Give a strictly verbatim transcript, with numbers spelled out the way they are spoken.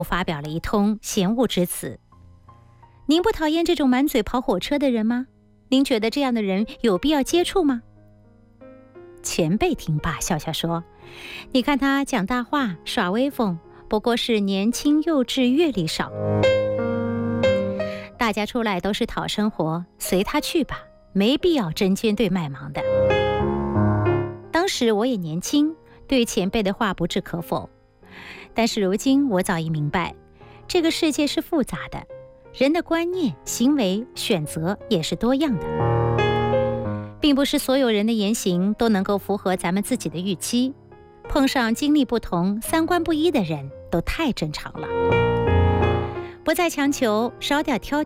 发表了一通嫌恶之词。您不讨厌这种满嘴跑火车的人吗？您觉得这样的人有必要接触吗？前辈听罢笑笑说，你看他讲大话耍威风，不过是年轻幼稚，阅历少。大家出来都是讨生活，随他去吧，没必要针尖对麦芒的。当时我也年轻，对前辈的话不置可否，但是如今我早已明白，这个世界是复杂的，人的观念、行为、选择也是多样的，并不是所有人的言行都能够符合咱们自己的预期。碰上经历不同、三观不一的人都太正常了，不再强求，少点挑